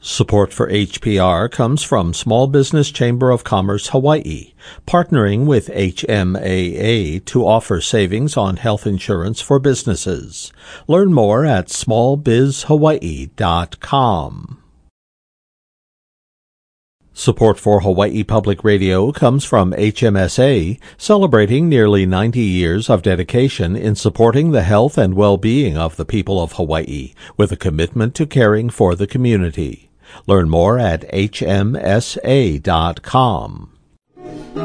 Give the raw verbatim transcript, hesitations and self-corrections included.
Support for H P R comes from Small Business Chamber of Commerce Hawaii, partnering with H M A A to offer savings on health insurance for businesses. Learn more at small biz hawaii dot com. Support for Hawaii Public Radio comes from H M S A, celebrating nearly ninety years of dedication in supporting the health and well-being of the people of Hawaii, with a commitment to caring for the community. Learn more at H M S A dot com.